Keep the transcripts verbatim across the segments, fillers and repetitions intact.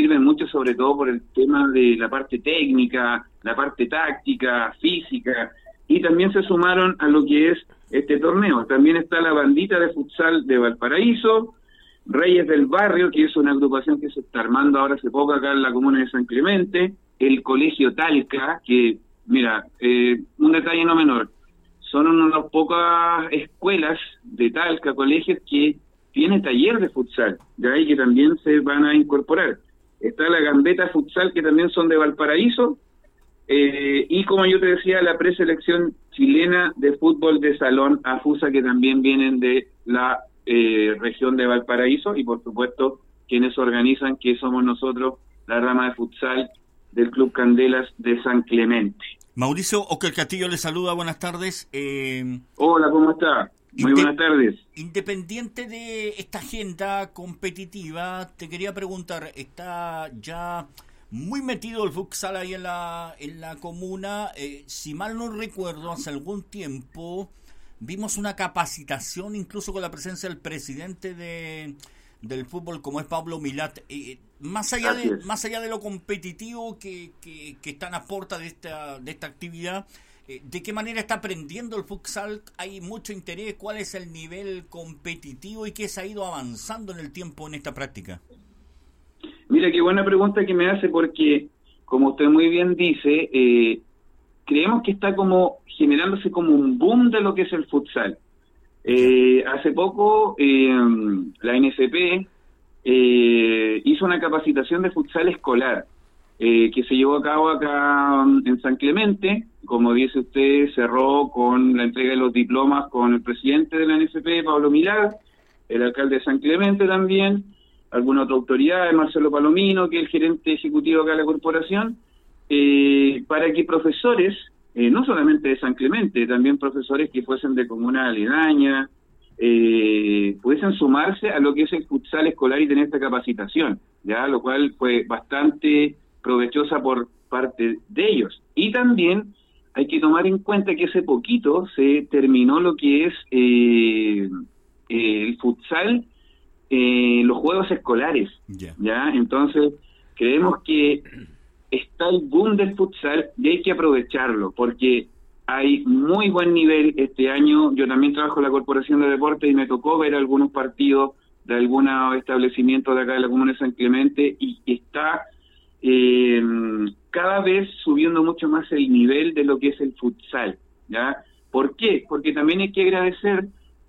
sirven mucho sobre todo por el tema de la parte técnica, la parte táctica, física, y también se sumaron a lo que es este torneo. También está la bandita de futsal de Valparaíso, Reyes del Barrio, que es una agrupación que se está armando ahora hace poco acá en la comuna de San Clemente, el Colegio Talca, que, mira, eh, un detalle no menor, son una de las pocas escuelas de Talca, colegios que tiene taller de futsal, de ahí que también se van a incorporar. Está la Gambeta Futsal, que también son de Valparaíso, eh, y como yo te decía, la preselección chilena de fútbol de salón, AFUSA, que también vienen de la eh, región de Valparaíso, y por supuesto quienes organizan, que somos nosotros, la rama de futsal del Club Candelas de San Clemente. Mauricio, Oscar Castillo le saluda, buenas tardes. Eh, Hola, ¿cómo está? Muy inde- buenas tardes. Independiente de esta agenda competitiva, te quería preguntar, ¿está ya muy metido el futsal ahí en la, en la comuna? Eh, si mal no recuerdo, hace algún tiempo vimos una capacitación, incluso con la presencia del presidente de del fútbol, como es Pablo Milat. Eh, más allá de más allá de lo competitivo que, que, que están a puerta de esta de esta actividad, eh, ¿de qué manera está aprendiendo el futsal? ¿Hay mucho interés? ¿Cuál es el nivel competitivo y qué se ha ido avanzando en el tiempo en esta práctica? Mira, qué buena pregunta que me hace, porque, como usted muy bien dice, eh, creemos que está como generándose como un boom de lo que es el futsal. Eh, hace poco eh, la N S P eh, hizo una capacitación de futsal escolar eh, que se llevó a cabo acá en San Clemente. Como dice usted, cerró con la entrega de los diplomas con el presidente de la N S P, Pablo Milad, el alcalde de San Clemente también, alguna otra autoridad, Marcelo Palomino, que es el gerente ejecutivo acá de la corporación, eh, para que profesores, Eh, no solamente de San Clemente, también profesores que fuesen de comuna aledaña, eh, pudiesen sumarse a lo que es el futsal escolar y tener esta capacitación, ya, lo cual fue bastante provechosa por parte de ellos. Y también hay que tomar en cuenta que hace poquito se terminó lo que es eh, eh, el futsal, eh, los juegos escolares, yeah. ya, entonces creemos que está el boom del futsal y hay que aprovecharlo, porque hay muy buen nivel este año. Yo también trabajo en la Corporación de Deportes y me tocó ver algunos partidos de algunos establecimientos de acá de la comuna de San Clemente, y está eh, cada vez subiendo mucho más el nivel de lo que es el futsal, ¿ya? ¿Por qué? Porque también hay que agradecer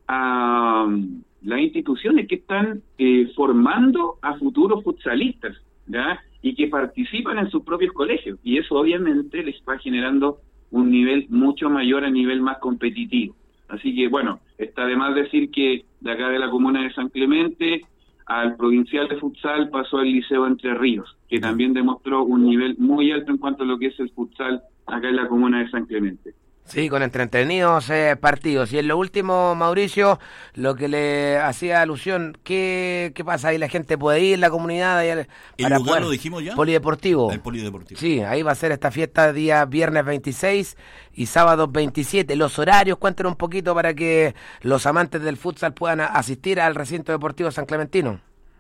a las instituciones que están eh, formando a futuros futsalistas, ¿ya? Y que participan en sus propios colegios, y eso obviamente les va generando un nivel mucho mayor, a nivel más competitivo. Así que bueno, está de más decir que de acá de la comuna de San Clemente al provincial de futsal pasó el Liceo Entre Ríos, que también demostró un nivel muy alto en cuanto a lo que es el futsal acá en la comuna de San Clemente. Sí, con entretenidos eh, partidos. Y en lo último, Mauricio, lo que le hacía alusión, ¿qué, qué pasa? Ahí la gente puede ir, la comunidad. Ahí, ¿El para lugar poder, lo dijimos ya? Polideportivo. El Polideportivo. Sí, ahí va a ser esta fiesta día viernes veintiséis y sábado veintisiete. Los horarios, cuéntenos un poquito para que los amantes del futsal puedan asistir al recinto deportivo San Clementino.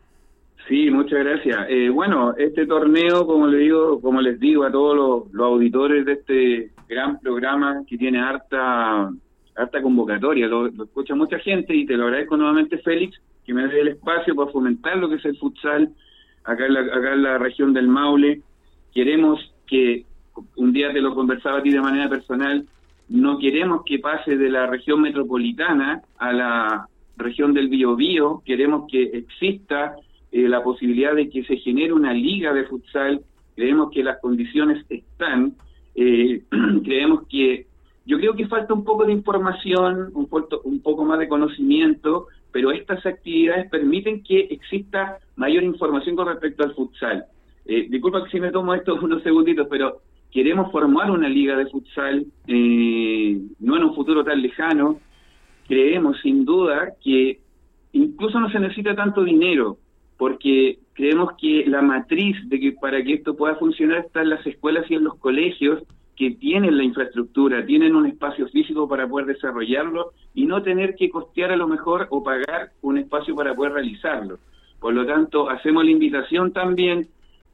Sí, muchas gracias. Eh, bueno, este torneo, como le digo, como les digo a todos los, los auditores de este gran programa, que tiene harta harta convocatoria, lo, lo escucha mucha gente, y te lo agradezco nuevamente, Félix, que me dé el espacio para fomentar lo que es el futsal acá en la, acá en la región del Maule. Queremos que, un día te lo conversaba a ti de manera personal, no queremos que pase de la región metropolitana a la región del Biobío, queremos que exista Eh, la posibilidad de que se genere una liga de futsal. Creemos que las condiciones están, eh, creemos que, yo creo que falta un poco de información, un, poco, un poco más de conocimiento, pero estas actividades permiten que exista mayor información con respecto al futsal. Eh, disculpa que si me tomo esto unos segunditos, pero queremos formar una liga de futsal, eh, no en un futuro tan lejano. Creemos sin duda que incluso no se necesita tanto dinero, porque creemos que la matriz de que para que esto pueda funcionar está en las escuelas y en los colegios, que tienen la infraestructura, tienen un espacio físico para poder desarrollarlo y no tener que costear a lo mejor o pagar un espacio para poder realizarlo. Por lo tanto, hacemos la invitación también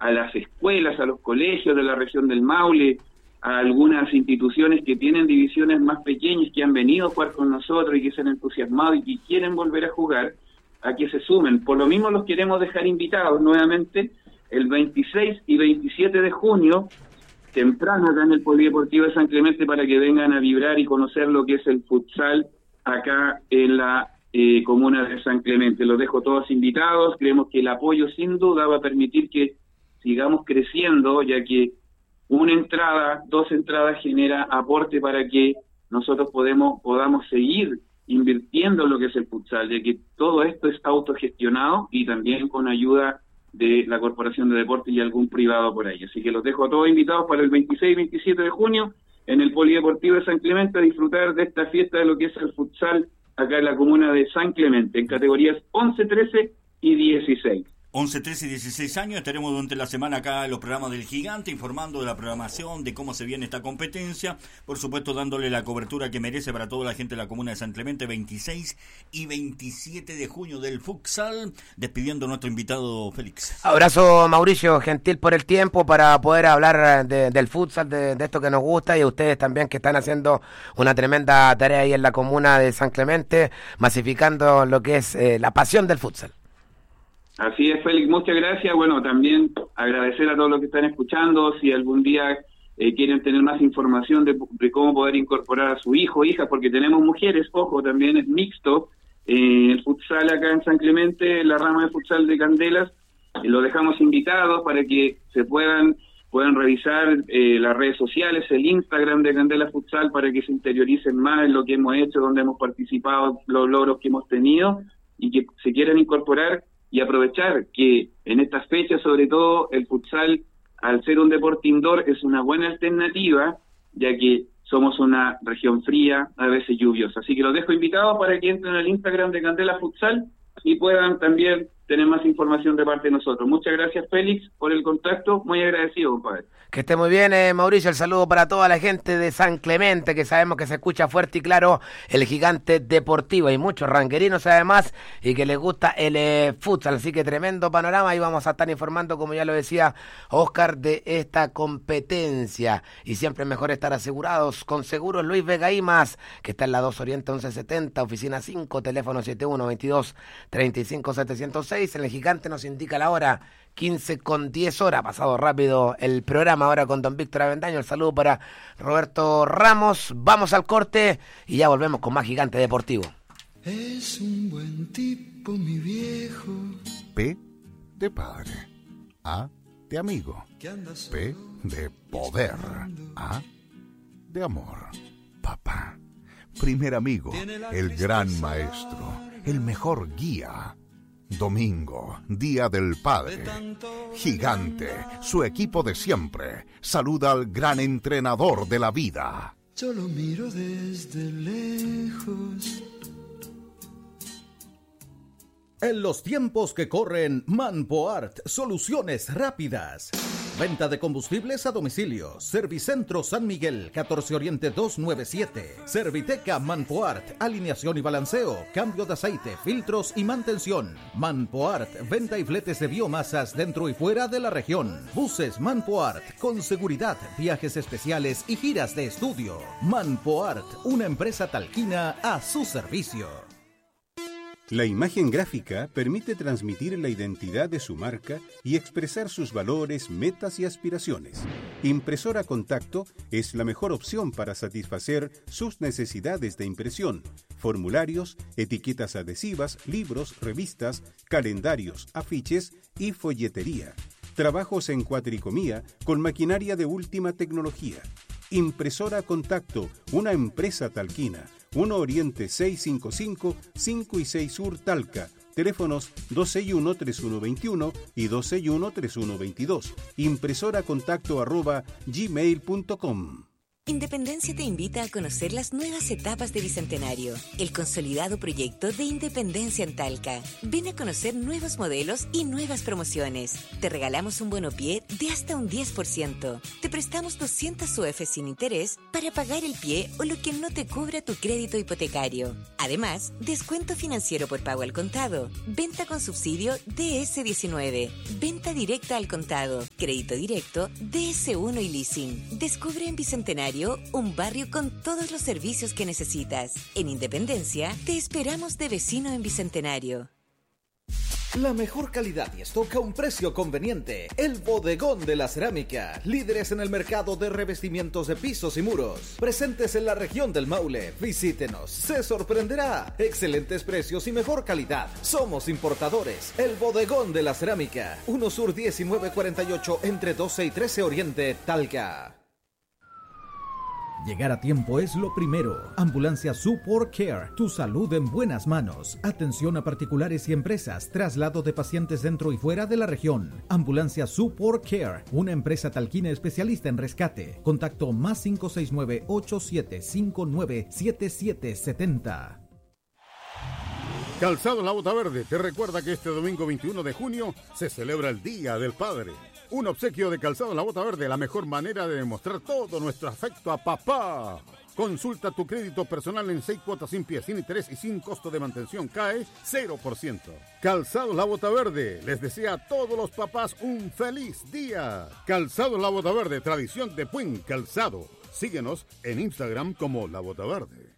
a las escuelas, a los colegios de la región del Maule, a algunas instituciones que tienen divisiones más pequeñas que han venido a jugar con nosotros y que se han entusiasmado y que quieren volver a jugar, a que se sumen. Por lo mismo los queremos dejar invitados nuevamente el veintiséis y veintisiete de junio, temprano acá en el Polideportivo de San Clemente, para que vengan a vibrar y conocer lo que es el futsal acá en la eh, comuna de San Clemente. Los dejo todos invitados. Creemos que el apoyo sin duda va a permitir que sigamos creciendo, ya que una entrada, dos entradas genera aporte para que nosotros podemos, podamos seguir invirtiendo en lo que es el futsal, ya que todo esto es autogestionado y también con ayuda de la Corporación de Deportes y algún privado por ahí. Así que los dejo a todos invitados para el veintiséis y veintisiete de junio en el Polideportivo de San Clemente a disfrutar de esta fiesta de lo que es el futsal acá en la comuna de San Clemente, en categorías once, trece y dieciséis. once, trece y dieciséis años, estaremos durante la semana acá en los programas del Gigante, informando de la programación, de cómo se viene esta competencia, por supuesto dándole la cobertura que merece para toda la gente de la comuna de San Clemente, veintiséis y veintisiete de junio del futsal, despidiendo a nuestro invitado Félix. Abrazo, Mauricio, gentil por el tiempo para poder hablar de, del futsal, de, de esto que nos gusta, y a ustedes también que están haciendo una tremenda tarea ahí en la comuna de San Clemente, masificando lo que es eh, la pasión del futsal. Así es, Félix, muchas gracias. Bueno, también agradecer a todos los que están escuchando. Si algún día eh, quieren tener más información de, de cómo poder incorporar a su hijo o hija, porque tenemos mujeres, ojo, también es mixto, eh, el futsal acá en San Clemente, la rama de futsal de Candelas, eh, lo dejamos invitados para que se puedan puedan revisar eh, las redes sociales, el Instagram de Candelas Futsal, para que se interioricen más en lo que hemos hecho, donde hemos participado, los logros que hemos tenido, y que se quieran incorporar y aprovechar que en estas fechas, sobre todo, el futsal, al ser un deporte indoor, es una buena alternativa, ya que somos una región fría, a veces lluviosa. Así que los dejo invitados para que entren al Instagram de Candela Futsal y puedan también tener más información de parte de nosotros. Muchas gracias, Félix, por el contacto. Muy agradecido, compadre. Que esté muy bien, eh, Mauricio. El saludo para toda la gente de San Clemente, que sabemos que se escucha fuerte y claro el Gigante Deportivo. Hay muchos ranquerinos además y que les gusta el eh, futsal. Así que tremendo panorama. Y vamos a estar informando, como ya lo decía Oscar, de esta competencia. Y siempre es mejor estar asegurados con Seguros Luis Vega y más, que está en la dos Oriente once setenta, oficina cinco, teléfono setenta y uno, veintidós, treinta y cinco, setecientos seis. En el Gigante nos indica la hora quince con diez horas, pasado rápido el programa ahora con don Víctor Avendaño. El saludo para Roberto Ramos. Vamos al corte y ya volvemos con más Gigante Deportivo. Es un buen tipo, mi viejo. P de padre, A de amigo, P de poder, A de amor. Papá, primer amigo, el gran maestro, el mejor guía. Domingo, Día del Padre. Gigante, su equipo de siempre, saluda al gran entrenador de la vida. Yo lo miro desde lejos. En los tiempos que corren, Manpoart, soluciones rápidas. Venta de combustibles a domicilio. Servicentro San Miguel, catorce Oriente doscientos noventa y siete. Serviteca Manpoart, alineación y balanceo, cambio de aceite, filtros y mantención. Manpoart, venta y fletes de biomasas dentro y fuera de la región. Buses Manpoart, con seguridad, viajes especiales y giras de estudio. Manpoart, una empresa talquina a su servicio. La imagen gráfica permite transmitir la identidad de su marca y expresar sus valores, metas y aspiraciones. Impresora Contacto es la mejor opción para satisfacer sus necesidades de impresión, formularios, etiquetas adhesivas, libros, revistas, calendarios, afiches y folletería. Trabajos en cuatricomía con maquinaria de última tecnología. Impresora Contacto, una empresa talquina. uno Oriente seiscientos cincuenta y cinco, cinco y seis Sur Talca. Teléfonos dos seis uno, tres uno dos uno y dos seis uno, tres uno dos dos. Impresora contacto arroba gmail punto com. Independencia te invita a conocer las nuevas etapas de Bicentenario, el consolidado proyecto de Independencia en Talca. Ven a conocer nuevos modelos y nuevas promociones. Te regalamos un bono pie de hasta un diez por ciento. Te prestamos doscientas U F sin interés para pagar el pie o lo que no te cubra tu crédito hipotecario. Además, descuento financiero por pago al contado, venta con subsidio D S diecinueve, venta directa al contado, crédito directo D S uno y leasing. Descubre en Bicentenario un barrio con todos los servicios que necesitas. En Independencia, te esperamos de vecino en Bicentenario. La mejor calidad y stock a un precio conveniente. El Bodegón de la Cerámica. Líderes en el mercado de revestimientos de pisos y muros. Presentes en la región del Maule. Visítenos. Se sorprenderá. Excelentes precios y mejor calidad. Somos importadores. El Bodegón de la Cerámica. uno Sur diecinueve cuarenta y ocho entre doce y trece Oriente, Talca. Llegar a tiempo es lo primero. Ambulancia Support Care, tu salud en buenas manos. Atención a particulares y empresas, traslado de pacientes dentro y fuera de la región. Ambulancia Support Care, una empresa talquina especialista en rescate. Contacto más cinco seis nueve, ocho siete cinco nueve, siete siete siete cero. Calzado La Bota Verde te recuerda que este domingo veintiuno de junio se celebra el Día del Padre. Un obsequio de Calzado La Bota Verde, la mejor manera de demostrar todo nuestro afecto a papá. Consulta tu crédito personal en seis cuotas sin pie, sin interés y sin costo de mantención. Cae cero por ciento. Calzado La Bota Verde les desea a todos los papás un feliz día. Calzado La Bota Verde, tradición de buen calzado. Síguenos en Instagram como La Bota Verde.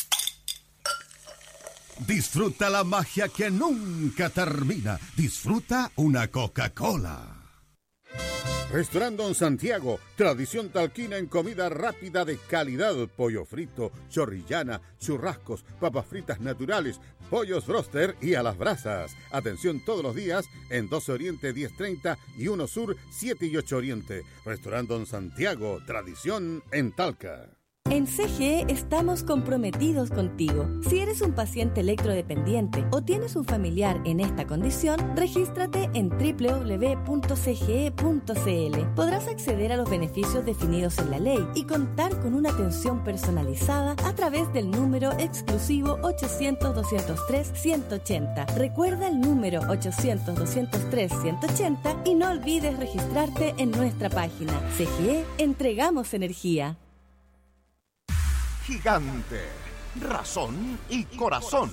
Disfruta la magia que nunca termina. Disfruta una Coca-Cola. Restaurant Don Santiago, tradición talquina en comida rápida de calidad, pollo frito, chorrillana, churrascos, papas fritas naturales, pollos broster y a las brasas. Atención todos los días en doce Oriente diez treinta y uno Sur siete y ocho Oriente. Restaurant Don Santiago, tradición en Talca. En C G E estamos comprometidos contigo. Si eres un paciente electrodependiente o tienes un familiar en esta condición, regístrate en doble u doble u doble u punto c g e punto c l. Podrás acceder a los beneficios definidos en la ley y contar con una atención personalizada a través del número exclusivo ochocientos, doscientos tres, ciento ochenta. Recuerda el número ochocientos, doscientos tres, ciento ochenta y no olvides registrarte en nuestra página. C G E, entregamos energía. Gigante, razón y corazón.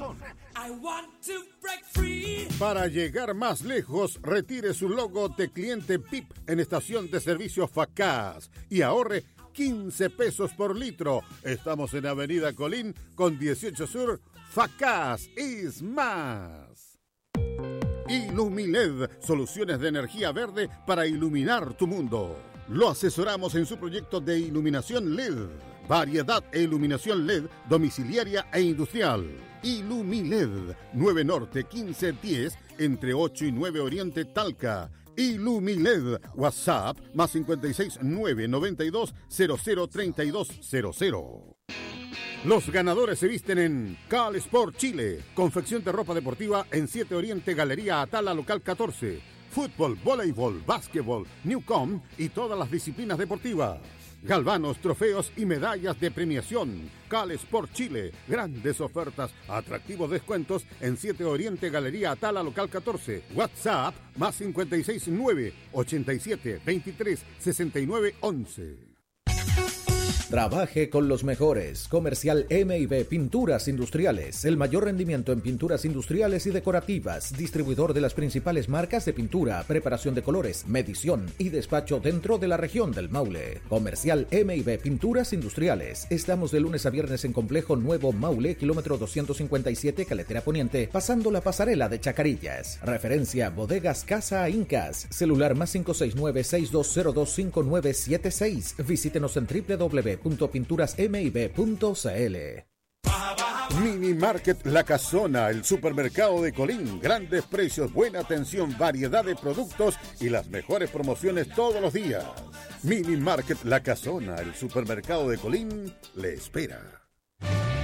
Para llegar más lejos, retire su logo de cliente P I P en estación de servicio Facaz y ahorre quince pesos por litro. Estamos en Avenida Colín con dieciocho Sur. Facaz is más. Ilumiled, soluciones de energía verde para iluminar tu mundo. Lo asesoramos en su proyecto de iluminación L E D. Variedad e iluminación L E D domiciliaria e industrial. Ilumiled, nueve Norte quince diez entre ocho y nueve Oriente Talca. Ilumiled, WhatsApp más cincuenta y seis, nueve noventa y dos, cero cero treinta y dos cero cero. Los ganadores se visten en Cal Sport Chile. Confección de ropa deportiva en siete Oriente Galería Atala Local catorce. Fútbol, voleibol, básquetbol, Newcom y todas las disciplinas deportivas. Galvanos, trofeos y medallas de premiación. Cal Sport Chile. Grandes ofertas, atractivos descuentos en siete Oriente Galería Atala Local catorce. WhatsApp más cincuenta y seis, nueve ochenta y siete, veintitrés, sesenta y nueve, once. Trabaje con los mejores. Comercial M y B Pinturas Industriales. El mayor rendimiento en pinturas industriales y decorativas. Distribuidor de las principales marcas de pintura, preparación de colores, medición y despacho dentro de la región del Maule. Comercial M y B Pinturas Industriales. Estamos de lunes a viernes en Complejo Nuevo Maule, kilómetro doscientos cincuenta y siete, Caletera Poniente, pasando la pasarela de Chacarillas. Referencia Bodegas Casa Incas. Celular más cinco seis nueve, seis dos cero dos, cinco nueve siete seis. Visítenos en doble u doble u doble u punto pinturas m y b punto c l. Mini Market La Casona, el supermercado de Colín. Grandes precios, buena atención, variedad de productos y las mejores promociones todos los días. Mini Market La Casona, el supermercado de Colín, le espera.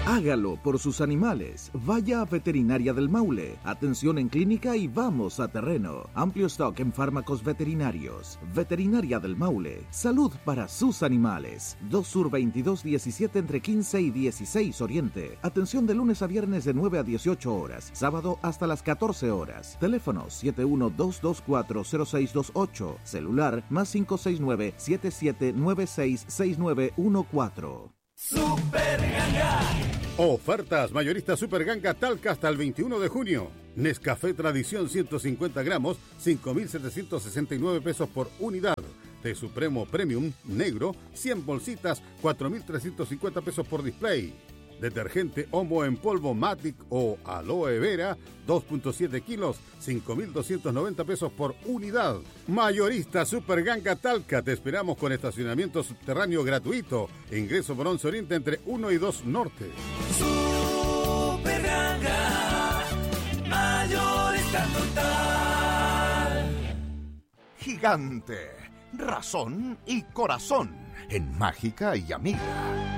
Hágalo por sus animales. Vaya a Veterinaria del Maule. Atención en clínica y vamos a terreno. Amplio stock en fármacos veterinarios. Veterinaria del Maule. Salud para sus animales. dos Sur veintidós diecisiete entre quince y dieciséis Oriente. Atención de lunes a viernes de nueve a dieciocho horas. Sábado hasta las catorce horas. Teléfono siete uno dos dos cuatro cero seis dos ocho. Celular más cinco seis nueve siete siete nueve seis seis nueve uno cuatro. Super Ganga. Ofertas mayoristas Super Ganga Talca hasta el veintiuno de junio. Nescafé Tradición ciento cincuenta gramos, cinco mil setecientos sesenta y nueve pesos por unidad. Té Supremo Premium Negro, cien bolsitas, cuatro mil trescientos cincuenta pesos por display. Detergente Omo en polvo Matic o Aloe Vera, dos punto siete kilos, cinco mil doscientos noventa pesos por unidad. Mayorista Super Ganga Talca, te esperamos con estacionamiento subterráneo gratuito. Ingreso por once Oriente entre uno y dos Norte. Super Ganga, mayorista total. Gigante, razón y corazón en Mágica y Amiga.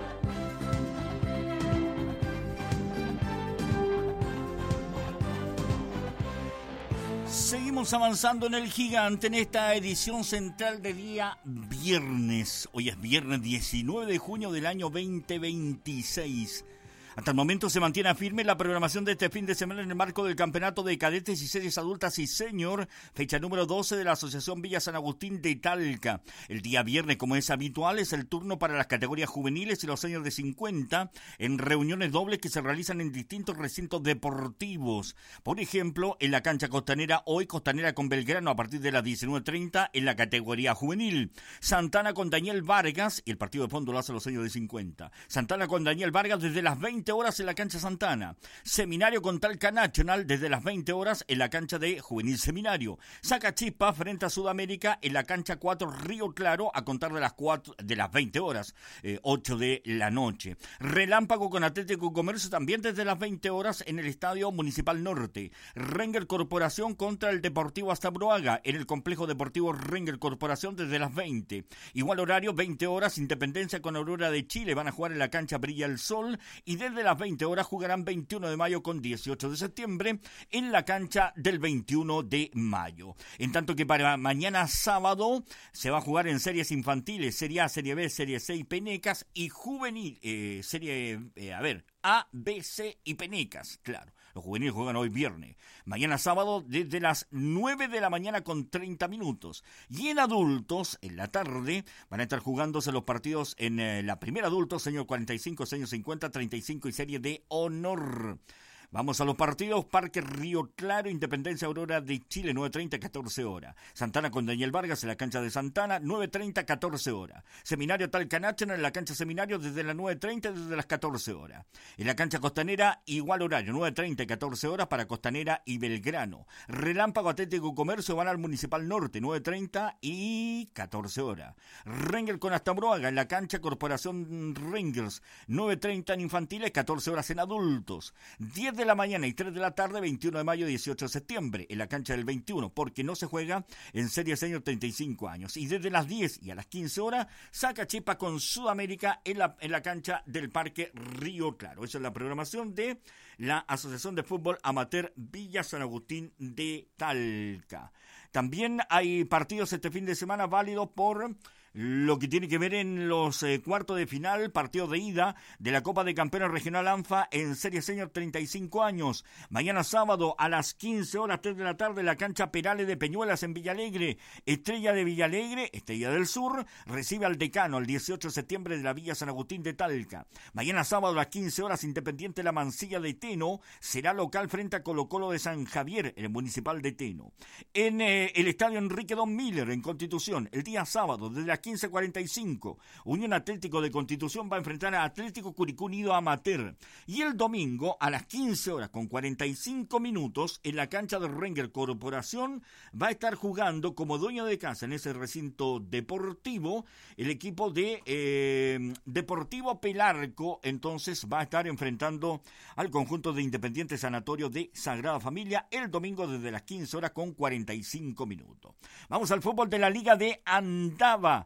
Seguimos avanzando en el Gigante en esta edición central de día viernes. Hoy es viernes diecinueve de junio del año veinte veintiséis. Hasta el momento se mantiene firme la programación de este fin de semana en el marco del Campeonato de Cadetes y Series Adultas y Senior, fecha número doce de la Asociación Villa San Agustín de Talca. El día viernes, como es habitual, es el turno para las categorías juveniles y los seniors de cincuenta en reuniones dobles que se realizan en distintos recintos deportivos. Por ejemplo, en la cancha costanera, hoy Costanera con Belgrano a partir de las diecinueve treinta en la categoría juvenil. Santana con Daniel Vargas, y el partido de fondo lo hace los seniors de cincuenta. Santana con Daniel Vargas desde las veinte horas en la cancha Santana. Seminario con Talca Nacional desde las veinte horas en la cancha de Juvenil Seminario. Saca Chispa frente a Sudamérica en la cancha cuatro Río Claro a contar de las cuatro, de las veinte horas, eh, ocho de la noche. Relámpago con Atlético Comercio también desde las veinte horas en el Estadio Municipal Norte. Renger Corporación contra el Deportivo Astabroaga en el Complejo Deportivo Renger Corporación desde las veinte. Igual horario, veinte horas, Independencia con Aurora de Chile van a jugar en la cancha Brilla el Sol y desde las veinte horas jugarán veintiuno de mayo con dieciocho de septiembre en la cancha del veintiuno de mayo. En tanto que para mañana sábado se va a jugar en series infantiles, Serie A, Serie B, Serie C y Penecas y juvenil, eh, Serie, eh, a ver, A, B, C y Penecas, claro. Los juveniles juegan hoy viernes. Mañana sábado desde las nueve de la mañana con treinta minutos. Y en adultos, en la tarde, van a estar jugándose los partidos en eh, la primera adultos, señor cuarenta y cinco, señor cincuenta, treinta y cinco y serie de honor. Vamos a los partidos. Parque Río Claro, Independencia Aurora de Chile, nueve treinta, catorce horas. Santana con Daniel Vargas en la cancha de Santana, nueve treinta, catorce horas. Seminario Talca Nacional en la cancha Seminario desde las nueve treinta, desde las catorce horas. En la cancha Costanera, igual horario, nueve treinta y catorce horas para Costanera y Belgrano. Relámpago Atlético Comercio van al Municipal Norte, nueve treinta y catorce horas. Renger con Astabroaga en la cancha Corporación Rengers, nueve treinta en infantiles, catorce horas en adultos. diez de la mañana y tres de la tarde, veintiuno de mayo, dieciocho de septiembre, en la cancha del veintiuno, porque no se juega en Serie Senior treinta y cinco años. Y desde las diez y a las quince horas, saca Chispa con Sudamérica en la, en la cancha del Parque Río Claro. Esa es la programación de la Asociación de Fútbol Amateur Villa San Agustín de Talca. También hay partidos este fin de semana válidos por lo que tiene que ver en los eh, cuartos de final, partido de ida de la Copa de Campeones Regional ANFA en Serie Senior treinta y cinco años. Mañana sábado a las quince horas, tres de la tarde, la cancha Perales de Peñuelas en Villalegre. Estrella de Villalegre, Estrella del Sur, recibe al Decano el dieciocho de septiembre de la Villa San Agustín de Talca. Mañana sábado a las quince horas, Independiente La Mansilla de Teno será local frente a Colo Colo de San Javier, en el Municipal de Teno. En eh, el Estadio Enrique Don Miller, en Constitución, el día sábado, desde las quince cuarenta y cinco, Unión Atlético de Constitución va a enfrentar a Atlético Curicó Unido Amateur. Y el domingo, a las quince horas con cuarenta y cinco minutos, en la cancha de Renger Corporación, va a estar jugando como dueño de casa en ese recinto deportivo, el equipo de eh, Deportivo Pelarco. Entonces va a estar enfrentando al conjunto de Independiente Sanatorio de Sagrada Familia el domingo desde las quince horas con cuarenta y cinco minutos. Vamos al fútbol de la Liga de Andava.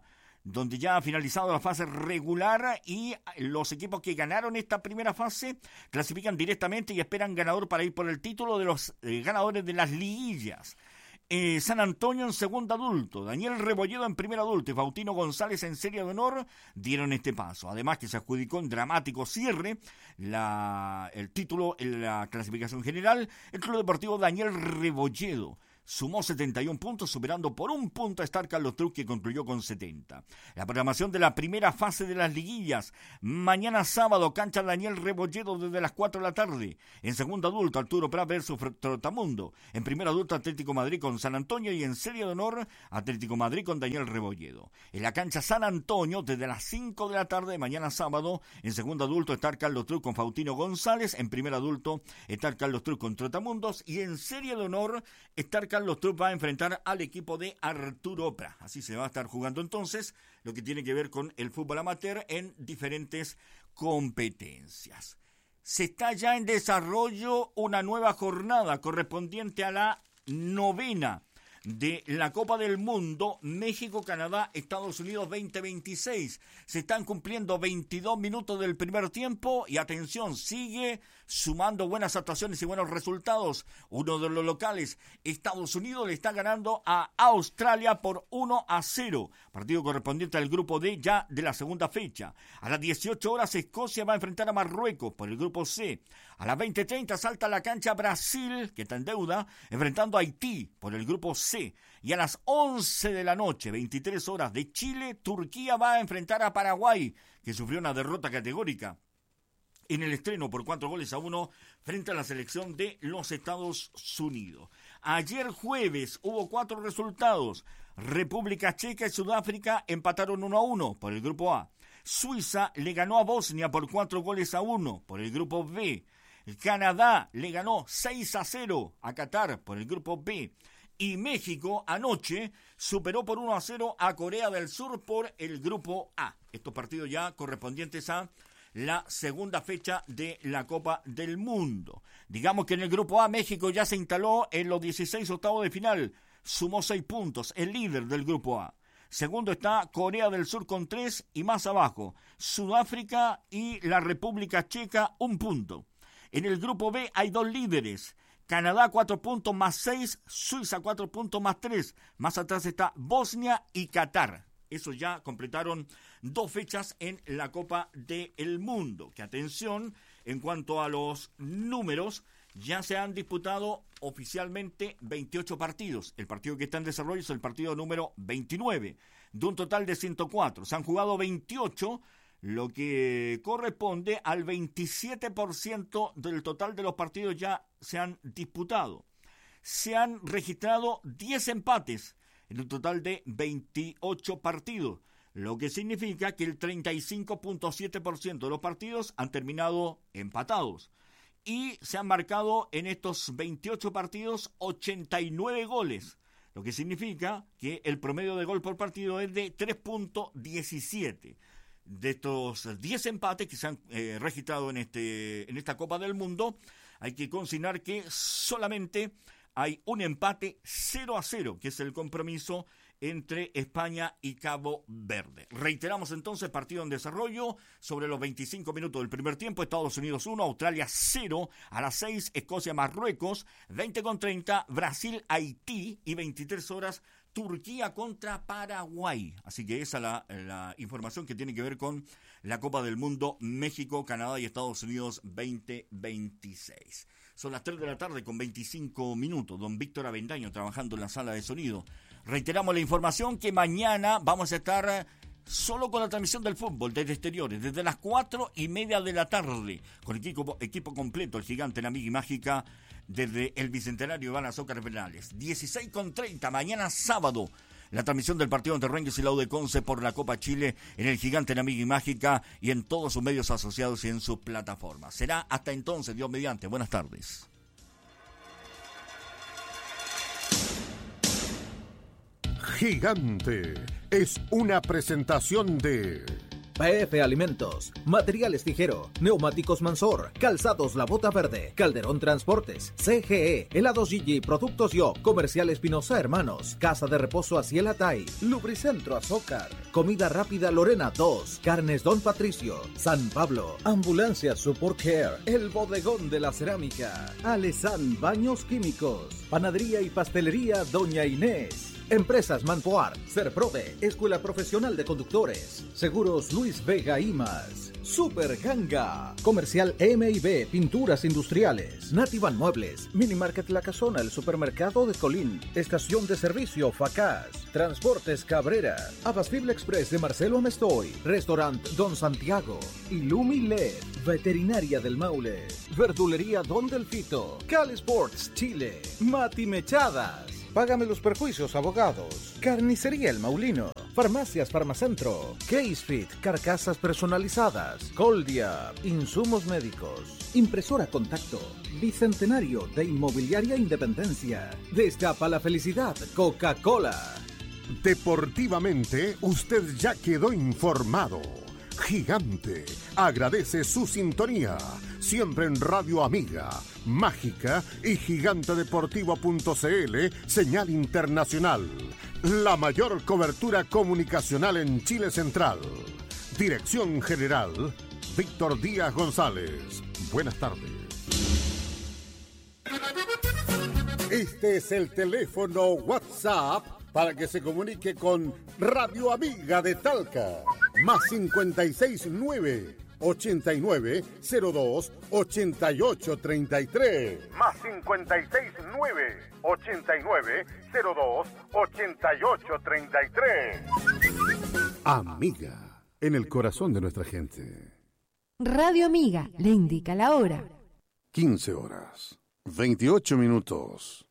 donde ya ha finalizado la fase regular y los equipos que ganaron esta primera fase clasifican directamente y esperan ganador para ir por el título de los eh, ganadores de las liguillas. Eh, San Antonio en segundo adulto, Daniel Rebolledo en primer adulto y Faustino González en serie de honor dieron este paso. Además que se adjudicó en dramático cierre la, el título en la clasificación general el Club Deportivo Daniel Rebolledo. Sumó setenta y un puntos, superando por un punto a Star Carlos Trujillo, que concluyó con setenta. La programación de la primera fase de las liguillas. Mañana sábado, cancha Daniel Rebolledo desde las cuatro de la tarde. En segundo adulto, Arturo Prat versus Trotamundo. En primer adulto, Atlético Madrid con San Antonio. Y en serie de honor, Atlético Madrid con Daniel Rebolledo. En la cancha San Antonio, desde las cinco de la tarde, mañana sábado. En segundo adulto, Star Carlos Trujillo con Faustino González. En primer adulto, Star Carlos Trujillo con Trotamundos. Y en serie de honor, Star Carlos Los Trup va a enfrentar al equipo de Arturo Prat. Así se va a estar jugando entonces lo que tiene que ver con el fútbol amateur en diferentes competencias. Se está ya en desarrollo una nueva jornada correspondiente a la novena de la Copa del Mundo México, Canadá, Estados Unidos veinte veintiséis. Se están cumpliendo veintidós minutos del primer tiempo y atención, sigue sumando buenas actuaciones y buenos resultados. Uno de los locales, Estados Unidos, le está ganando a Australia por uno a cero. Partido correspondiente al grupo D ya de la segunda fecha. A las dieciocho horas Escocia va a enfrentar a Marruecos por el grupo C. A las veinte treinta salta a la cancha Brasil, que está en deuda, enfrentando a Haití por el grupo C. Y a las once de la noche, veintitrés horas de Chile, Turquía va a enfrentar a Paraguay, que sufrió una derrota categórica en el estreno por cuatro goles a uno frente a la selección de los Estados Unidos. Ayer jueves hubo cuatro resultados. República Checa y Sudáfrica empataron uno a uno por el grupo A. Suiza le ganó a Bosnia por cuatro goles a uno por el grupo B. Canadá le ganó seis a cero a Qatar por el grupo B. Y México anoche superó por uno a cero a Corea del Sur por el grupo A. Estos partidos ya correspondientes a la segunda fecha de la Copa del Mundo. Digamos que en el grupo A México ya se instaló en los dieciséis octavos de final. Sumó seis puntos, el líder del grupo A. Segundo está Corea del Sur con tres y más abajo Sudáfrica y la República Checa un punto. En el grupo B hay dos líderes. Canadá cuatro puntos más seis, Suiza cuatro puntos más tres. Más atrás está Bosnia y Qatar. Esos ya completaron dos fechas en la Copa del Mundo. Que atención, en cuanto a los números, ya se han disputado oficialmente veintiocho partidos. El partido que está en desarrollo es el partido número veintinueve, de un total de ciento cuatro. Se han jugado veintiocho, lo que corresponde al veintisiete por ciento del total de los partidos ya se han disputado. Se han registrado diez empates en un total de veintiocho partidos, lo que significa que el treinta y cinco punto siete por ciento de los partidos han terminado empatados. Y se han marcado en estos veintiocho partidos ochenta y nueve goles, lo que significa que el promedio de gol por partido es de tres punto diecisiete. De estos diez empates que se han eh, registrado en, este, en esta Copa del Mundo, hay que consignar que solamente hay un empate cero a cero, que es el compromiso entre España y Cabo Verde. Reiteramos entonces, partido en desarrollo sobre los veinticinco minutos del primer tiempo. Estados Unidos uno, Australia cero. A las seis, Escocia, Marruecos. veinte con treinta, Brasil, Haití. Y veintitrés horas, Turquía contra Paraguay. Así que esa es la, la información que tiene que ver con la Copa del Mundo México, Canadá y Estados Unidos veinte veintiséis. Son las tres de la tarde con veinticinco minutos. Don Víctor Avendaño trabajando en la sala de sonido. Reiteramos la información que mañana vamos a estar solo con la transmisión del fútbol desde exteriores, desde las cuatro y media de la tarde, con equipo, equipo completo, el gigante, la amiga y mágica, desde el Bicentenario Iván Azócar Bernales. dieciséis con treinta, mañana sábado, la transmisión del partido entre Rangers y la U de Conce por la Copa Chile en el gigante, la amiga y mágica y en todos sus medios asociados y en sus plataformas. Será hasta entonces, Dios mediante. Buenas tardes. Gigante es una presentación de P F Alimentos, Materiales Tijero, Neumáticos Mansor, Calzados La Bota Verde, Calderón Transportes, C G E, Helados Gigi, Productos Yo, Comercial Espinosa Hermanos, Casa de Reposo Aciel Atay, Lubricentro Azócar, Comida Rápida Lorena dos, Carnes Don Patricio, San Pablo, Ambulancia Support Care, El Bodegón de la Cerámica, Alesan Baños Químicos, Panadería y Pastelería Doña Inés, Empresas Manpoar, Serprove, Escuela Profesional de Conductores, Seguros Luis Vega y más, Super Ganga, Comercial M y B, Pinturas Industriales, Nativan Muebles, Mini Market La Casona, el Supermercado de Colín, Estación de Servicio Facaz, Transportes Cabrera, Abastible Express de Marcelo Amestoy, Restaurant Don Santiago, Illumi L E D, Veterinaria del Maule, Verdulería Don Delfito, Cali Sports Chile, Mati Mechadas, Págame los Perjuicios Abogados, Carnicería El Maulino, Farmacias Farmacentro, Casefit, Carcasas Personalizadas, Coldia, Insumos Médicos, Impresora Contacto, Bicentenario de Inmobiliaria Independencia, Destapa la Felicidad, Coca-Cola. Deportivamente, usted ya quedó informado. Gigante agradece su sintonía, siempre en Radio Amiga, Mágica y Gigante Deportivo punto c l, señal internacional. La mayor cobertura comunicacional en Chile Central. Dirección General, Víctor Díaz González. Buenas tardes. Este es el teléfono WhatsApp para que se comunique con Radio Amiga de Talca. Más cincuenta y seis nueve, ochenta y nueve, cero dos, ochenta y ocho treinta y tres. Más cincuenta y seis nueve, ochenta y nueve, cero dos, ochenta y ocho treinta y tres. Amiga, en el corazón de nuestra gente. Radio Amiga le indica la hora. quince horas, veintiocho minutos.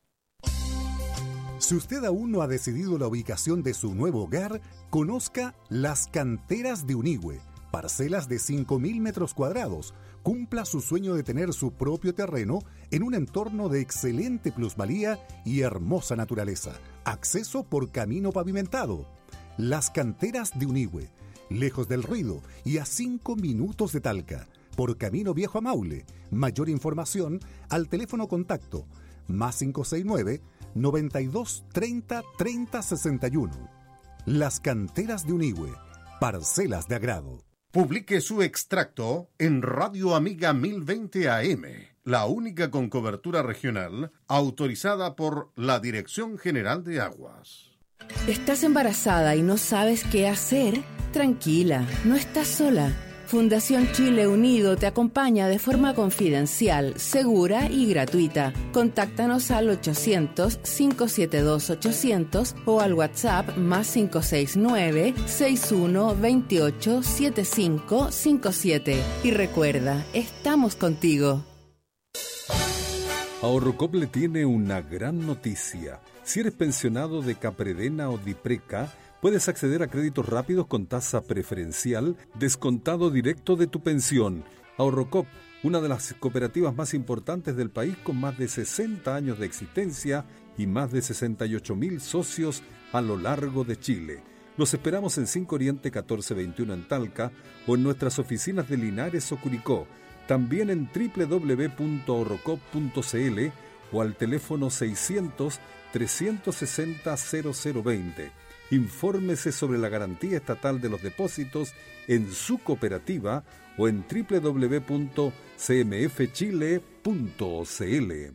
Si usted aún no ha decidido la ubicación de su nuevo hogar, conozca Las Canteras de Unigüe, parcelas de cinco mil metros cuadrados. Cumpla su sueño de tener su propio terreno en un entorno de excelente plusvalía y hermosa naturaleza. Acceso por camino pavimentado. Las Canteras de Unigüe, lejos del ruido y a cinco minutos de Talca, por camino viejo a Maule. Mayor información al teléfono contacto más cinco seis nueve, noventa y dos, treinta, treinta, sesenta y uno. Las Canteras de Unigüe, parcelas de agrado. Publique su extracto en Radio Amiga mil veinte A M, la única con cobertura regional autorizada por la Dirección General de Aguas. ¿Estás embarazada y no sabes qué hacer? Tranquila, no estás sola. Fundación Chile Unido te acompaña de forma confidencial, segura y gratuita. Contáctanos al ochocientos, cinco siete dos, ochocientos o al WhatsApp más cinco seis nueve, sesenta y uno, veintiocho, setenta y cinco cincuenta y siete. Y recuerda, estamos contigo. Ahorrocop le tiene una gran noticia. Si eres pensionado de Capredena o Dipreca, puedes acceder a créditos rápidos con tasa preferencial, descontado directo de tu pensión. Ahorrocop, una de las cooperativas más importantes del país con más de sesenta años de existencia y más de sesenta y ocho mil socios a lo largo de Chile. Los esperamos en cinco Oriente catorce veintiuno en Talca o en nuestras oficinas de Linares o Curicó. También en doble u doble u doble u punto ahorrocop punto c l o al teléfono seiscientos, trescientos sesenta, cero cero veinte. Infórmese sobre la garantía estatal de los depósitos en su cooperativa o en doble u doble u doble u punto c m f chile punto c l.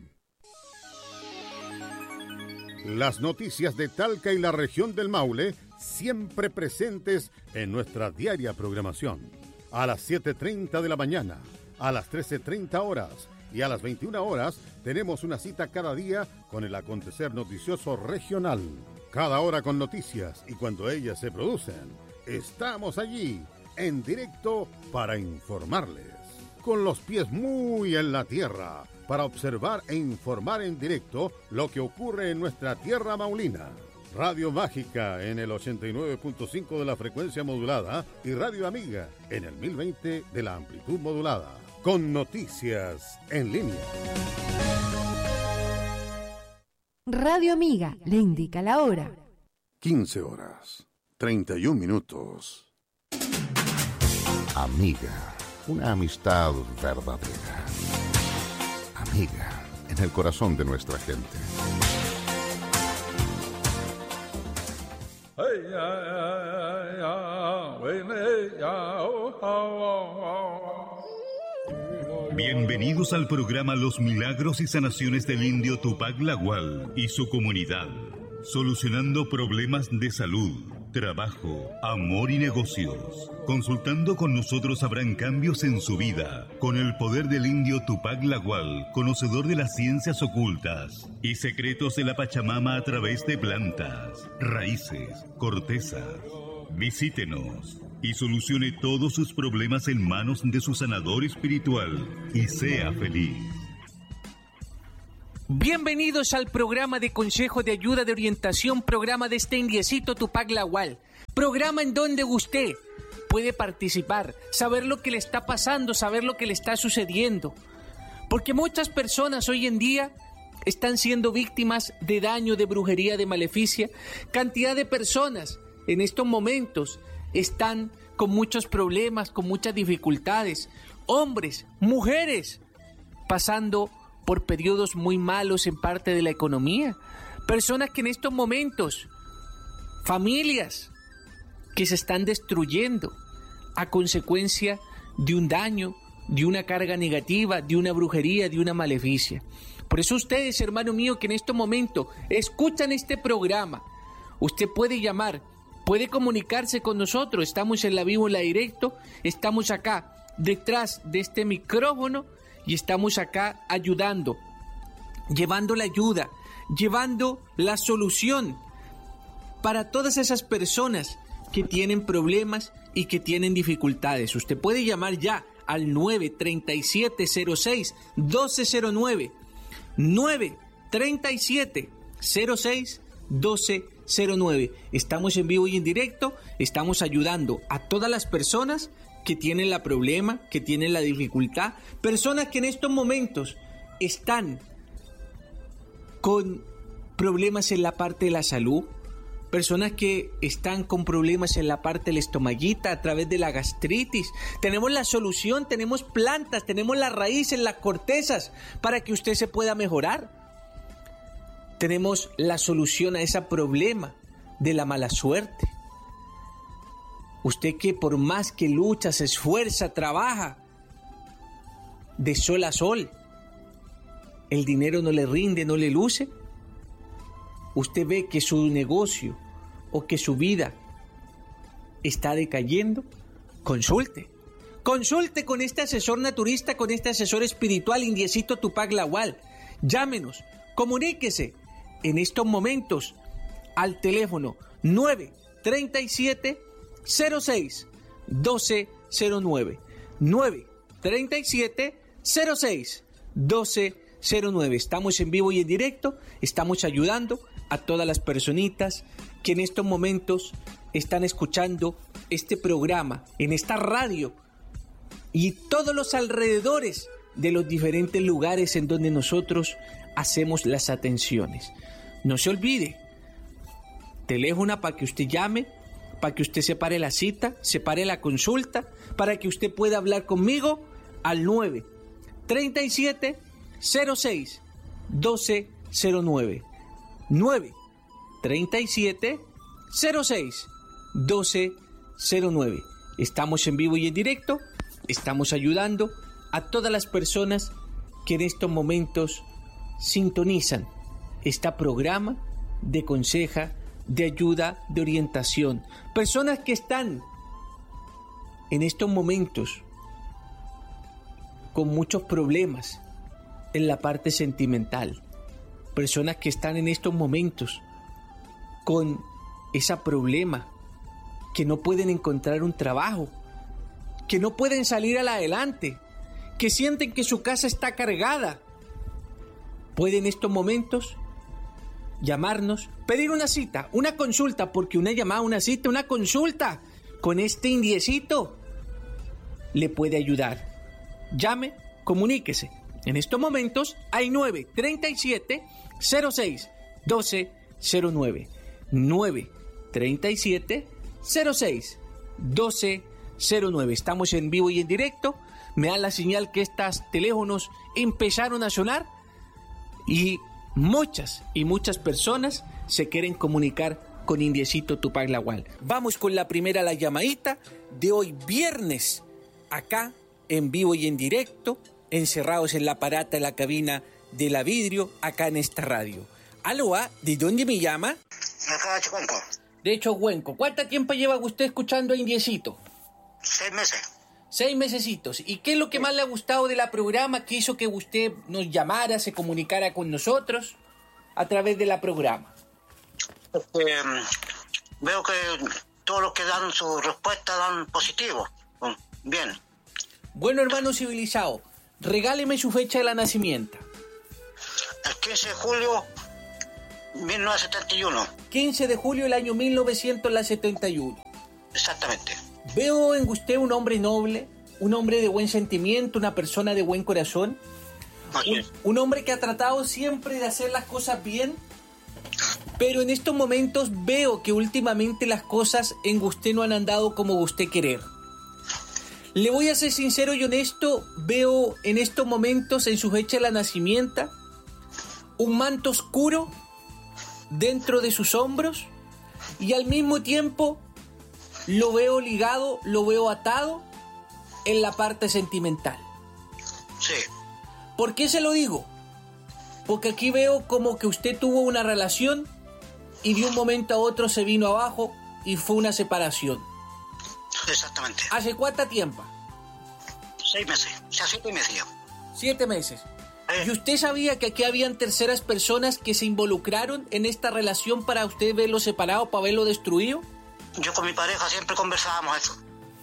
Las noticias de Talca y la región del Maule siempre presentes en nuestra diaria programación. A las siete treinta de la mañana, a las trece treinta horas y a las veintiuna horas tenemos una cita cada día con el acontecer noticioso regional. Cada hora con noticias y cuando ellas se producen, estamos allí, en directo, para informarles. Con los pies muy en la tierra, para observar e informar en directo lo que ocurre en nuestra tierra maulina. Radio Mágica en el ochenta y nueve punto cinco de la frecuencia modulada y Radio Amiga en el mil veinte de la amplitud modulada. Con noticias en línea. Radio Amiga le indica la hora. quince horas, treinta y un minutos. amiga, una amistad verdadera. Amiga, en el corazón de nuestra gente. Bienvenidos al programa Los Milagros y Sanaciones del Indio Tupac Lagual y su comunidad, solucionando problemas de salud, trabajo, amor y negocios. Consultando con nosotros habrán cambios en su vida, con el poder del Indio Tupac Lagual, conocedor de las ciencias ocultas y secretos de la Pachamama a través de plantas, raíces, cortezas. Visítenos y solucione todos sus problemas en manos de su sanador espiritual y sea feliz. Bienvenidos al programa de consejo de ayuda de orientación, programa de este indiecito Tupac Lagual, programa en donde usted puede participar, saber lo que le está pasando, saber lo que le está sucediendo, porque muchas personas hoy en día están siendo víctimas de daño, de brujería, de maleficia. Cantidad de personas en estos momentos están con muchos problemas, con muchas dificultades. Hombres, mujeres, pasando por periodos muy malos en parte de la economía. Personas que en estos momentos, familias que se están destruyendo a consecuencia de un daño, de una carga negativa, de una brujería, de una maleficia. Por eso ustedes, hermano mío, que en estos momentos escuchan este programa, usted puede llamar, puede comunicarse con nosotros. Estamos en la vivo, en la directo, estamos acá detrás de este micrófono y estamos acá ayudando, llevando la ayuda, llevando la solución para todas esas personas que tienen problemas y que tienen dificultades. Usted puede llamar ya al nueve treinta y siete cero seis doce cero nueve, nueve treinta y siete cero seis doce cero nueve. Estamos en vivo y en directo, estamos ayudando a todas las personas que tienen la problema, que tienen la dificultad, personas que en estos momentos están con problemas en la parte de la salud, personas que están con problemas en la parte de la estomaguita a través de la gastritis. Tenemos la solución, tenemos plantas, tenemos las raíces, las cortezas para que usted se pueda mejorar. Tenemos la solución a ese problema de la mala suerte. Usted que por más que lucha, se esfuerza, trabaja de sol a sol, el dinero no le rinde, no le luce. Usted ve que su negocio o que su vida está decayendo. Consulte. Consulte con este asesor naturista, con este asesor espiritual, indiecito Tupac Lagual. Llámenos, comuníquese en estos momentos al teléfono nueve treinta y siete cero seis doce cero nueve, nueve treinta y siete cero seis doce cero nueve. Estamos en vivo y en directo, estamos ayudando a todas las personitas que en estos momentos están escuchando este programa en esta radio y todos los alrededores de los diferentes lugares en donde nosotros hacemos las atenciones. No se olvide, teléfono para que usted llame, para que usted separe la cita, separe la consulta, para que usted pueda hablar conmigo al nueve treinta y siete cero seis doce cero nueve, nueve treinta y siete cero seis doce cero nueve. Estamos en vivo y en directo, estamos ayudando a todas las personas que en estos momentos sintonizan este programa de conseja, de ayuda, de orientación. Personas que están en estos momentos con muchos problemas en la parte sentimental. Personas que están en estos momentos con ese problema, que no pueden encontrar un trabajo, que no pueden salir al adelante, que sienten que su casa está cargada. Pueden en estos momentos llamarnos, pedir una cita, una consulta, porque una llamada, una cita, una consulta con este indiecito le puede ayudar. Llame, comuníquese. En estos momentos hay nueve treinta y siete cero seis doce cero nueve, nueve treinta y siete cero seis doce cero nueve. Estamos en vivo y en directo. Me dan la señal que estos teléfonos empezaron a sonar y muchas y muchas personas se quieren comunicar con Indiecito Tupac Lagual. Vamos con la primera, la llamadita de hoy viernes, acá en vivo y en directo, encerrados en la parata de la cabina de la vidrio, acá en esta radio. Aló, ¿de dónde me llama? Acá de Chucuenco. De Chucuenco. ¿Cuánto tiempo lleva usted escuchando a Indiecito? Seis meses. Seis mesecitos. ¿Y qué es lo que más le ha gustado de la programa? ¿Qué hizo que usted nos llamara, se comunicara con nosotros a través de la programa? Eh, veo que todos los que dan su respuesta dan positivo. Bien. Bueno, hermano civilizado, regáleme su fecha de la nacimiento. El quince de julio mil novecientos setenta y uno. quince de julio del año mil novecientos setenta y uno. Exactamente. Veo en usted un hombre noble, un hombre de buen sentimiento, una persona de buen corazón. Un, un hombre que ha tratado siempre de hacer las cosas bien. Pero en estos momentos veo que últimamente las cosas en usted no han andado como usted querer. Le voy a ser sincero y honesto, veo en estos momentos en su fecha de la nacimiento un manto oscuro dentro de sus hombros y al mismo tiempo lo veo ligado, lo veo atado en la parte sentimental. Sí. ¿Por qué se lo digo? Porque aquí veo como que usted tuvo una relación y de un momento a otro se vino abajo y fue una separación. Exactamente. ¿Hace cuánto tiempo? Seis meses, o sea, siete meses ya. Siete meses. Eh. ¿Y usted sabía que aquí habían terceras personas que se involucraron en esta relación para usted verlo separado, para verlo destruido? Yo con mi pareja siempre conversábamos eso.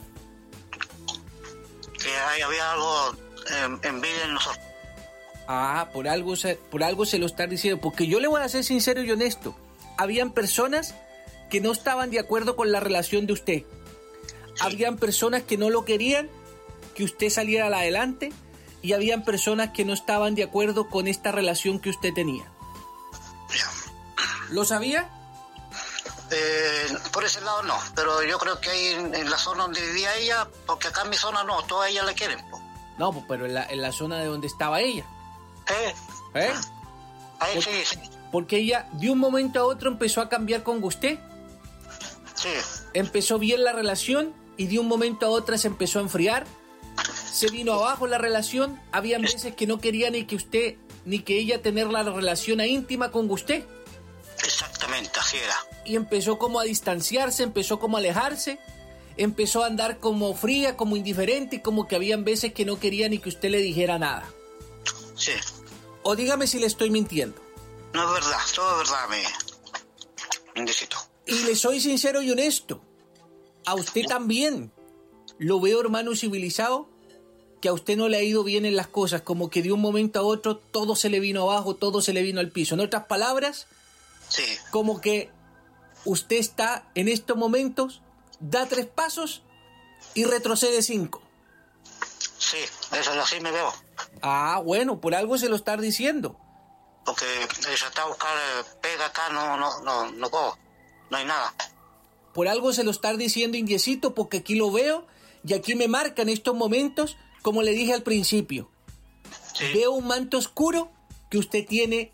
Que ahí había algo eh, envidia en nosotros. Ah, por algo, se, por algo se lo está diciendo. Porque yo le voy a ser sincero y honesto. Habían personas que no estaban de acuerdo con la relación de usted. Sí. Habían personas que no lo querían, que usted saliera adelante. Y habían personas que no estaban de acuerdo con esta relación que usted tenía. ¿Lo sabía? Eh, por ese lado no, pero yo creo que ahí en, en la zona donde vivía ella, porque acá en mi zona no, todas ellas la quieren. Po. No, pues, pero en la, en la zona de donde estaba ella. ¿Eh? ¿Eh? Ahí Por, sí, sí. Porque ella de un momento a otro empezó a cambiar con usted. Sí. Empezó bien la relación y de un momento a otro se empezó a enfriar. Se vino abajo la relación. Habían veces que no quería ni que usted ni que ella tener la relación íntima con usted. Exactamente, así era. Y empezó como a distanciarse, empezó como a alejarse, empezó a andar como fría, como indiferente, y como que habían veces que no quería ni que usted le dijera nada. Sí. O dígame si le estoy mintiendo. No es verdad, todo es verdad, mi Indiecito. Y le soy sincero y honesto. A usted también. Lo veo, hermano civilizado, que a usted no le ha ido bien en las cosas, como que de un momento a otro todo se le vino abajo, todo se le vino al piso. En otras palabras, sí. Como que usted está en estos momentos, da tres pasos y retrocede cinco. Sí, eso así me veo. Ah, bueno, por algo se lo está diciendo. Porque ella está a buscar eh, pega acá, no, no, no, no puedo, no hay nada. Por algo se lo está diciendo, Indiecito, porque aquí lo veo y aquí me marca en estos momentos, como le dije al principio. Sí. Veo un manto oscuro que usted tiene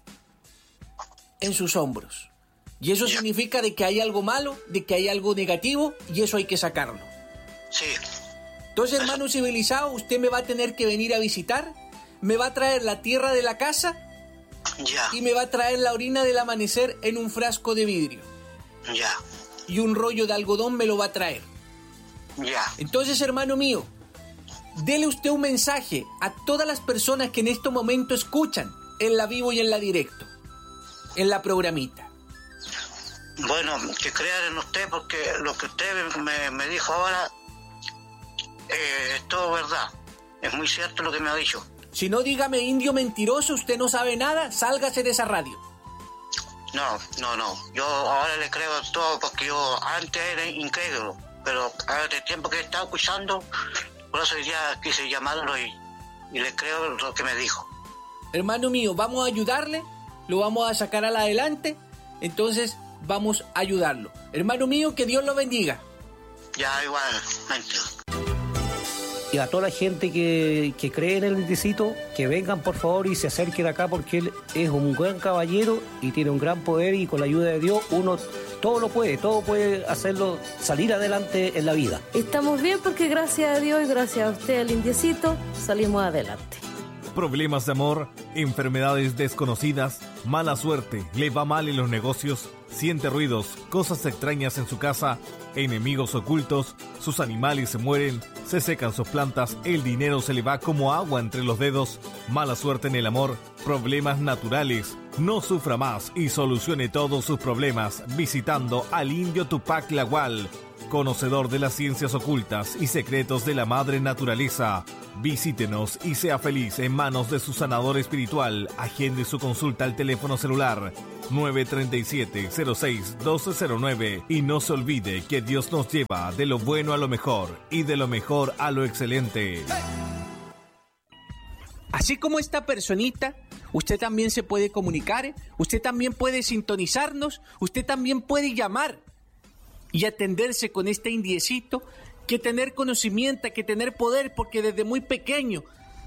en sus hombros. Y eso ya. Significa de que hay algo malo, de que hay algo negativo, y eso hay que sacarlo. Sí. Entonces, hermano civilizado, usted me va a tener que venir a visitar, me va a traer la tierra de la casa, ya. Y me va a traer la orina del amanecer en un frasco de vidrio. Ya. Y un rollo de algodón me lo va a traer. Ya. Entonces, hermano mío, dele usted un mensaje a todas las personas que en este momento escuchan en la vivo y en la directo, en la programita. Bueno, que crean en usted, porque lo que usted me, me dijo ahora eh, es todo verdad. Es muy cierto lo que me ha dicho. Si no, dígame, indio mentiroso, usted no sabe nada, sálgase de esa radio. No, no, no. Yo ahora le creo todo porque yo antes era incrédulo, pero hace tiempo que he estado escuchando, por eso ya quise llamarlo y, y le creo lo que me dijo. Hermano mío, vamos a ayudarle, lo vamos a sacar al adelante, entonces vamos a ayudarlo. Hermano mío, que Dios lo bendiga. Ya, igualmente. Y a toda la gente que, que cree en el indiecito, que vengan por favor y se acerquen acá porque él es un buen caballero y tiene un gran poder y con la ayuda de Dios uno todo lo puede, todo puede hacerlo salir adelante en la vida. Estamos bien porque gracias a Dios y gracias a usted, el indiecito, salimos adelante. Problemas de amor, enfermedades desconocidas, mala suerte, le va mal en los negocios, siente ruidos, cosas extrañas en su casa, enemigos ocultos, sus animales se mueren, se secan sus plantas, el dinero se le va como agua entre los dedos, mala suerte en el amor, problemas naturales. No sufra más y solucione todos sus problemas visitando al indio Tupac Lagual, conocedor de las ciencias ocultas y secretos de la madre naturaleza. Visítenos y sea feliz en manos de su sanador espiritual. Agende su consulta al teléfono celular nueve tres siete, cero seis, uno dos cero nueve y no se olvide que Dios nos lleva de lo bueno a lo mejor y de lo mejor a lo excelente. Así como esta personita, usted también se puede comunicar, usted también puede sintonizarnos, usted también puede llamar y atenderse con este indiecito, que tener conocimiento, que tener poder, porque desde muy pequeño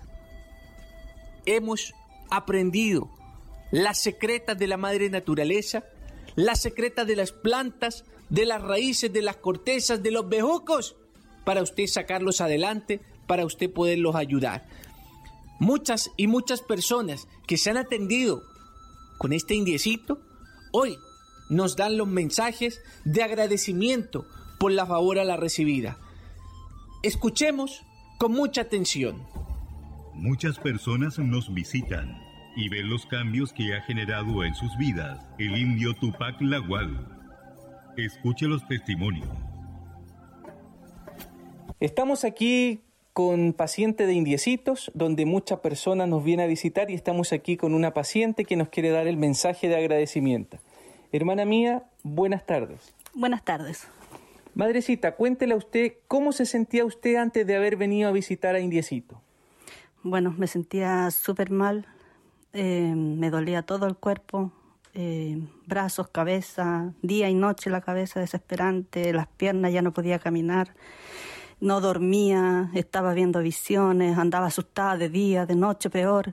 hemos aprendido las secretas de la madre naturaleza, las secretas de las plantas, de las raíces, de las cortezas, de los bejucos, para usted sacarlos adelante, para usted poderlos ayudar. Muchas y muchas personas que se han atendido con este indiecito, hoy nos dan los mensajes de agradecimiento por la favor a la recibida. Escuchemos con mucha atención. Muchas personas nos visitan y ven los cambios que ha generado en sus vidas el indio Tupac Lagual. Escuche los testimonios. Estamos aquí con paciente de indiecitos, donde muchas personas nos vienen a visitar y estamos aquí con una paciente que nos quiere dar el mensaje de agradecimiento. Hermana mía, buenas tardes. Buenas tardes. Madrecita, cuéntele a usted cómo se sentía usted antes de haber venido a visitar a indiecito. Bueno, me sentía súper mal, eh, me dolía todo el cuerpo, eh, brazos, cabeza, día y noche la cabeza desesperante, las piernas ya no podía caminar, no dormía, estaba viendo visiones, andaba asustada de día, de noche peor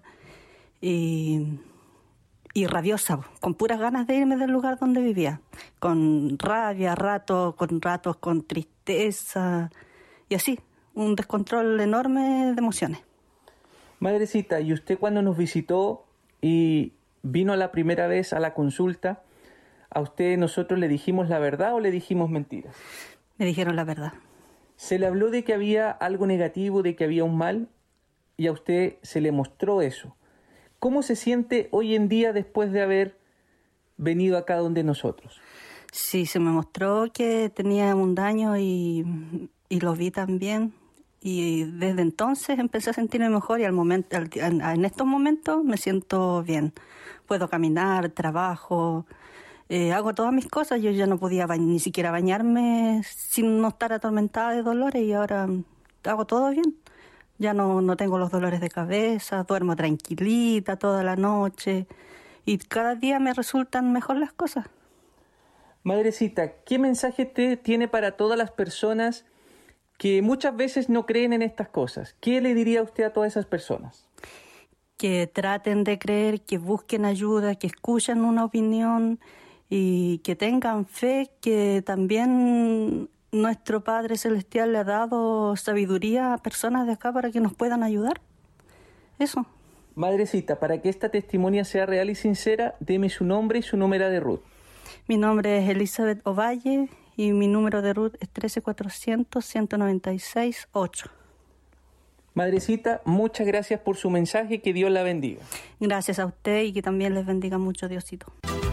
y, y rabiosa, con puras ganas de irme del lugar donde vivía, con rabia, ratos, con ratos con tristeza y así, un descontrol enorme de emociones. Madrecita, ¿y usted cuando nos visitó y vino la primera vez a la consulta, a usted nosotros le dijimos la verdad o le dijimos mentiras? Me dijeron la verdad. Se le habló de que había algo negativo, de que había un mal, y a usted se le mostró eso. ¿Cómo se siente hoy en día después de haber venido acá donde nosotros? Sí, se me mostró que tenía un daño y, y lo vi también. Y desde entonces empecé a sentirme mejor y al momento, al, en estos momentos me siento bien. Puedo caminar, trabajo, eh, hago todas mis cosas. Yo ya no podía ba- ni siquiera bañarme sin no estar atormentada de dolores y ahora hago todo bien. Ya no, no tengo los dolores de cabeza, duermo tranquilita toda la noche y cada día me resultan mejor las cosas. Madrecita, ¿qué mensaje te tiene para todas las personas que muchas veces no creen en estas cosas? ¿Qué le diría usted a todas esas personas? Que traten de creer, que busquen ayuda, que escuchen una opinión y que tengan fe, que también nuestro Padre Celestial le ha dado sabiduría a personas de acá para que nos puedan ayudar. Eso. Madrecita, para que esta testimonia sea real y sincera, deme su nombre y su número de ruta. Mi nombre es Elizabeth Ovalle y mi número de ruta es trece cuatrocientos, ciento noventa y seis, ocho. Madrecita, muchas gracias por su mensaje, que Dios la bendiga. Gracias a usted y que también les bendiga mucho Diosito.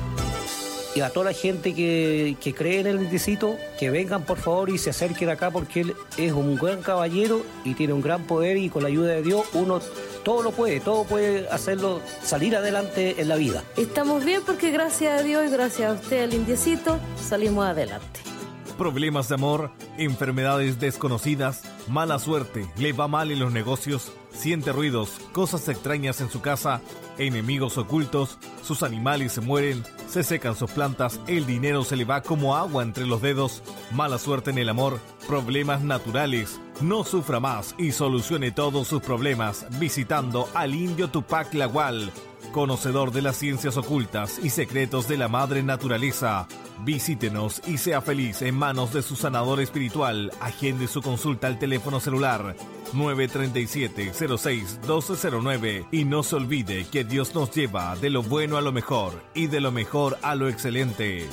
Y a toda la gente que, que cree en el indiecito, que vengan por favor y se acerquen acá porque él es un buen caballero y tiene un gran poder y con la ayuda de Dios uno todo lo puede, todo puede hacerlo salir adelante en la vida. Estamos bien porque gracias a Dios y gracias a usted, el indiecito, salimos adelante. problemas de amor, enfermedades desconocidas, mala suerte, le va mal en los negocios, siente ruidos, cosas extrañas en su casa, enemigos ocultos, sus animales se mueren, se secan sus plantas, el dinero se le va como agua entre los dedos, mala suerte en el amor, problemas naturales. No sufra más y solucione todos sus problemas visitando al indio Tupac Lagual, conocedor de las ciencias ocultas y secretos de la madre naturaleza. Visítenos y sea feliz en manos de su sanador espiritual. Agende su consulta al teléfono celular nueve tres siete, cero seis, uno dos cero nueve y no se olvide que Dios nos lleva de lo bueno a lo mejor y de lo mejor a lo excelente.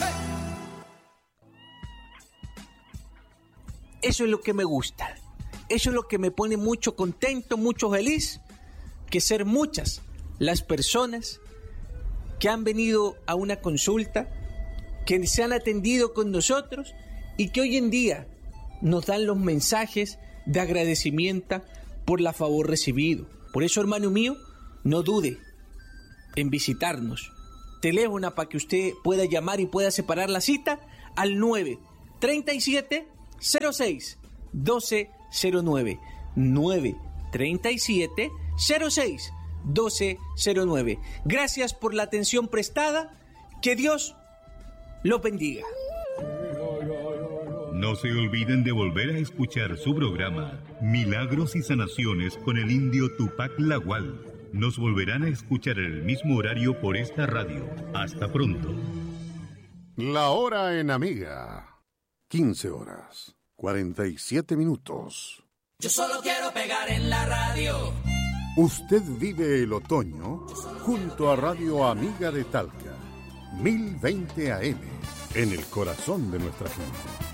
Eso es lo que me gusta. Eso es lo que me pone mucho contento, mucho feliz, que ser muchas las personas que han venido a una consulta, que se han atendido con nosotros y que hoy en día nos dan los mensajes de agradecimiento por la favor recibido. Por eso, hermano mío, no dude en visitarnos. Teléfono para que usted pueda llamar y pueda separar la cita al nueve tres siete, cero seis, uno dos cero nueve. nueve tres siete, cero seis, uno dos cero nueve. Gracias por la atención prestada. Que Dios lo bendiga. No se olviden de volver a escuchar su programa Milagros y Sanaciones con el indio Tupac Lagual. Nos volverán a escuchar en el mismo horario por esta radio. Hasta pronto. La hora en Amiga. quince horas, cuarenta y siete minutos. Yo solo quiero pegar en la radio. Usted vive el otoño junto a Radio Amiga de Talca, mil veinte A M, en el corazón de nuestra gente.